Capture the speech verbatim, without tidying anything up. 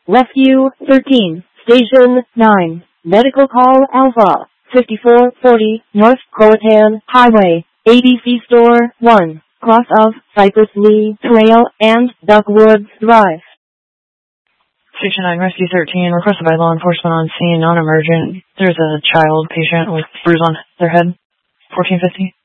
Rescue thirteen, Station nine, Medical Call Alpha, fifty-four forty, North Croatan Highway, A B C Store one, cross of Cypress Lee Trail and Duckwood Drive. Station nine, Rescue thirteen, requested by law enforcement on scene, non-emergent. There's a child patient with bruise on their head. fourteen fifty.